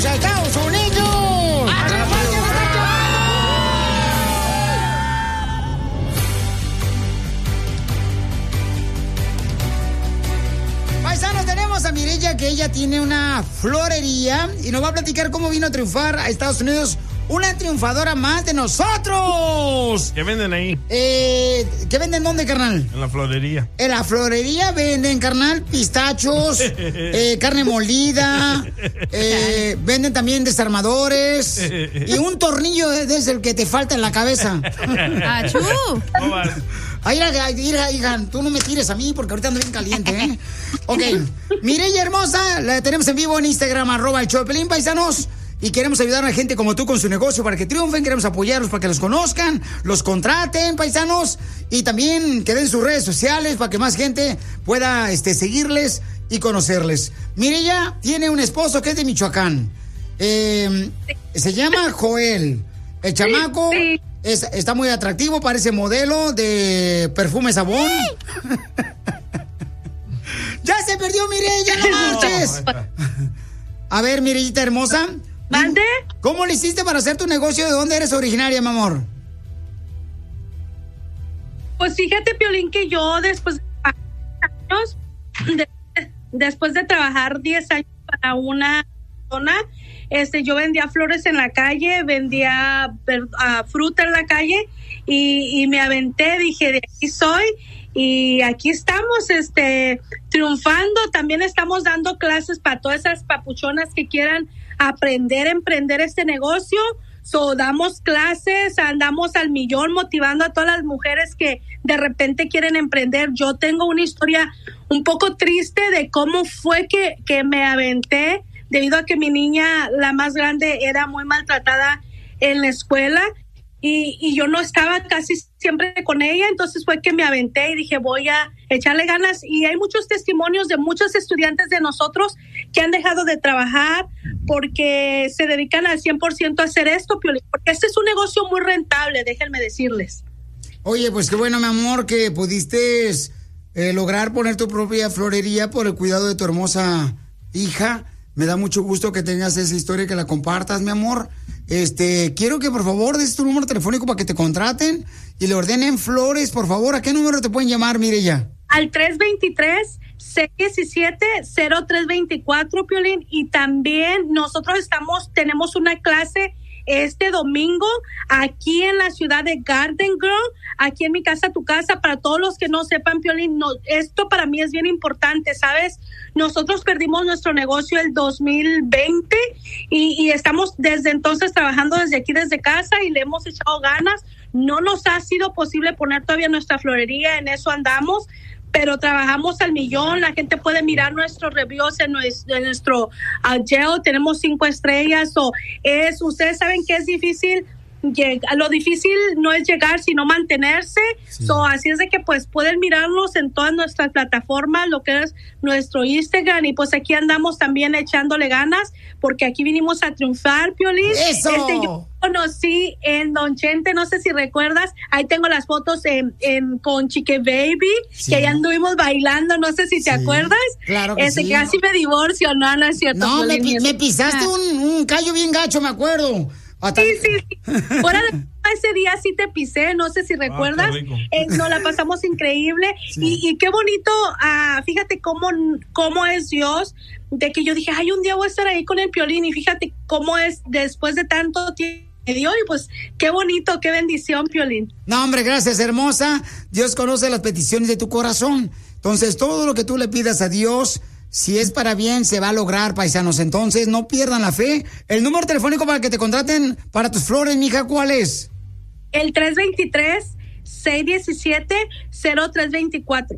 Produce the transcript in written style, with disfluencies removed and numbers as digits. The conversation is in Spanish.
a Estados Unidos. Paisanos, tenemos a Mireya, que ella tiene una florería y nos va a platicar cómo vino a triunfar a Estados Unidos. Una triunfadora más de nosotros. ¿Qué venden ahí? ¿Qué venden dónde, carnal? En la florería. En la florería venden, carnal, pistachos, carne molida, venden también desarmadores y un tornillo es el que te falta en la cabeza. ¡Achú! Ay, hija, tú no me tires a mí porque ahorita ando bien caliente, ¿eh? Ok, Mireya hermosa, la tenemos en vivo en Instagram, @el_show_de_Piolín, paisanos. Y queremos ayudar a la gente como tú con su negocio para que triunfen. Queremos apoyarlos para que los conozcan, los contraten, paisanos. Y también que den sus redes sociales para que más gente pueda seguirles y conocerles. Mireya tiene un esposo que es de Michoacán. Se llama Joel. El chamaco está muy atractivo, parece modelo de perfume sabón. ¡Ya se perdió Mireya, no marches! A ver, Mireyita hermosa. ¿Mande? ¿Cómo le hiciste para hacer tu negocio? ¿De dónde eres originaria, mi amor? Pues fíjate, Piolín, que yo después de trabajar 10 años para una persona, yo vendía flores en la calle, vendía fruta en la calle y me aventé, dije, de aquí soy. Y aquí estamos, triunfando. También estamos dando clases para todas esas papuchonas que quieran aprender a emprender este negocio. Damos clases, andamos al millón motivando a todas las mujeres que de repente quieren emprender. Yo tengo una historia un poco triste de cómo fue que me aventé debido a que mi niña, la más grande, era muy maltratada en la escuela. Y yo no estaba casi siempre con ella, entonces fue que me aventé y dije, voy a echarle ganas. Y hay muchos testimonios de muchos estudiantes de nosotros que han dejado de trabajar porque se dedican al 100% a hacer esto, Piolín, porque este es un negocio muy rentable, déjenme decirles. Oye, pues qué bueno, mi amor, que pudiste lograr poner tu propia florería por el cuidado de tu hermosa hija. Me da mucho gusto que tengas esa historia y que la compartas, mi amor. Quiero que por favor des tu número telefónico para que te contraten y le ordenen flores, por favor. ¿A qué número te pueden llamar, Mireya? Al 323-617-0324, Piolín. Y también nosotros tenemos una clase este domingo aquí en la ciudad de Garden Grove, aquí en Mi Casa Tu Casa. Para todos los que no sepan, Piolín, esto para mí es bien importante, ¿sabes? Nosotros perdimos nuestro negocio el 2020 y estamos desde entonces trabajando desde aquí, desde casa, y le hemos echado ganas. No nos ha sido posible poner todavía nuestra florería, en eso andamos, pero trabajamos al millón. La gente puede mirar nuestros reviews en nuestro Yelp. Tenemos 5 estrellas. Ustedes saben que es difícil. Lo difícil no es llegar, sino mantenerse. Sí. Así es de que pues pueden mirarnos en todas nuestras plataformas, lo que es nuestro Instagram, y pues aquí andamos también echándole ganas, porque aquí vinimos a triunfar, Piolín. ¡Eso! Yo conocí en Don Chente, no sé si recuerdas, ahí tengo las fotos con Chique Baby, sí, que ahí anduvimos bailando, no sé si te acuerdas. Claro que sí. Casi me divorcio, no es cierto. No, me pisaste un callo bien gacho, me acuerdo. Sí. Fuera de ese día sí te pisé, no sé si recuerdas. Nos la pasamos increíble. Sí. Y qué bonito, fíjate cómo es Dios, de que yo dije, ay, un día voy a estar ahí con el Piolín, y fíjate cómo es después de tanto tiempo. Y pues qué bonito, qué bendición, Piolín. No, hombre, gracias, hermosa. Dios conoce las peticiones de tu corazón. Entonces, todo lo que tú le pidas a Dios, si es para bien, se va a lograr, paisanos. Entonces, no pierdan la fe. El número telefónico para que te contraten para tus flores, mija, ¿cuál es? El 323-617-0324.